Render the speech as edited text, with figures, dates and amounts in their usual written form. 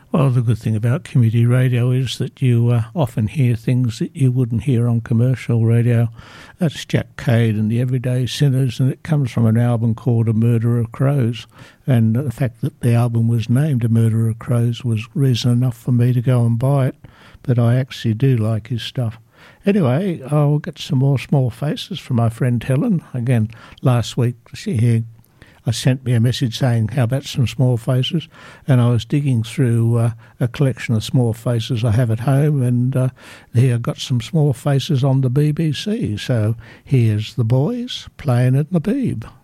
Well, the good thing about community radio is that you often hear things that you wouldn't hear on commercial radio. That's Jack Cade and the Everyday Sinners, and it comes from an album called A Murder of Crows. And the fact that the album was named A Murder of Crows was reason enough for me to go and buy it. But I actually do like his stuff. Anyway, I'll get some more Small Faces from my friend Helen. Again, last week she sent me a message saying, how about some Small Faces? And I was digging through a collection of Small Faces I have at home, and here I got some Small Faces on the BBC. So here's the boys playing at the Beeb.